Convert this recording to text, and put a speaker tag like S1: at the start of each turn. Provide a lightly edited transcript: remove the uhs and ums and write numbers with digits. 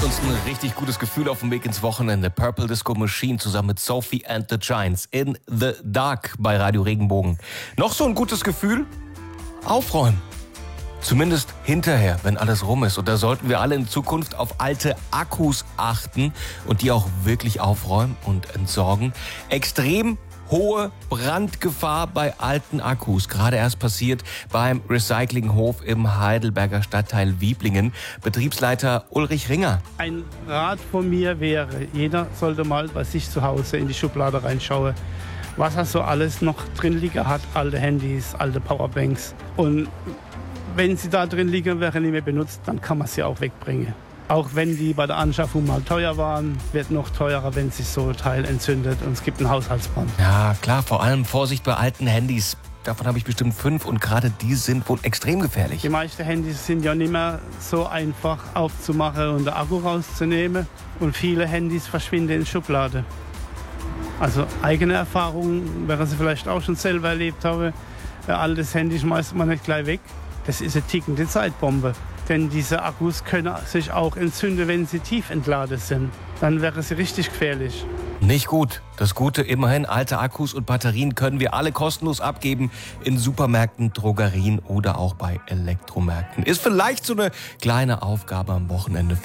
S1: gibt uns ein richtig gutes Gefühl auf dem Weg ins Wochenende. Purple Disco Machine zusammen mit Sophie and the Giants in the Dark bei Radio Regenbogen. Noch so ein gutes Gefühl? Aufräumen. Zumindest hinterher, wenn alles rum ist. Und da sollten wir alle in Zukunft auf alte Akkus achten und die auch wirklich aufräumen und entsorgen. Extrem hohe Brandgefahr bei alten Akkus. Gerade erst passiert beim Recyclinghof im Heidelberger Stadtteil Wieblingen. Betriebsleiter Ulrich Ringer.
S2: Ein Rat von mir wäre, jeder sollte mal bei sich zu Hause in die Schublade reinschauen, was er so alles noch drin liegen hat. Alte Handys, alte Powerbanks. Und wenn sie da drin liegen, wären nicht mehr benutzt, dann kann man sie auch wegbringen. Auch wenn die bei der Anschaffung mal teuer waren, wird noch teurer, wenn sich so ein Teil entzündet und es gibt einen Haushaltsbrand.
S1: Ja, klar, vor allem Vorsicht bei alten Handys. Davon habe ich bestimmt 5 und gerade die sind wohl extrem gefährlich.
S2: Die meisten Handys sind ja nicht mehr so einfach aufzumachen und den Akku rauszunehmen. Und viele Handys verschwinden in Schublade. Also eigene Erfahrungen, während Sie vielleicht auch schon selber erlebt haben. Ein altes Handy schmeißt man nicht gleich weg. Das ist eine tickende Zeitbombe. Denn diese Akkus können sich auch entzünden, wenn sie tief entladen sind. Dann wäre sie richtig gefährlich.
S1: Nicht gut. Das Gute immerhin, alte Akkus und Batterien können wir alle kostenlos abgeben in Supermärkten, Drogerien oder auch bei Elektromärkten. Ist vielleicht so eine kleine Aufgabe am Wochenende.